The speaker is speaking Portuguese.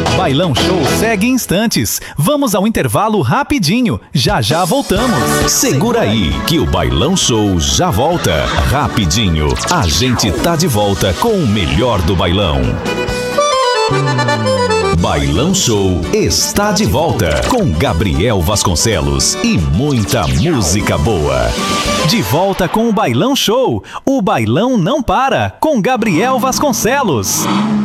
Bailão Show segue em instantes. Vamos ao intervalo rapidinho. Já já voltamos. Segura aí, que o Bailão Show já volta. Rapidinho, a gente tá de volta com o melhor do bailão. Bailão Show está de volta com Gabriel Vasconcelos e muita música boa. De volta com o Bailão Show. O bailão não para com Gabriel Vasconcelos.